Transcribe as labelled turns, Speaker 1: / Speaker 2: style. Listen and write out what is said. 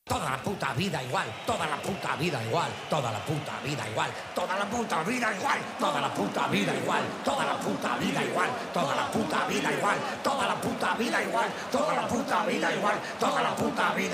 Speaker 1: Toda la puta vida igual, toda la puta vida igual, toda la puta vida igual, toda la puta vida igual, toda la puta vida igual, toda la puta vida igual, toda la puta vida igual, toda la puta vida igual, toda la puta vida igual, toda la puta vida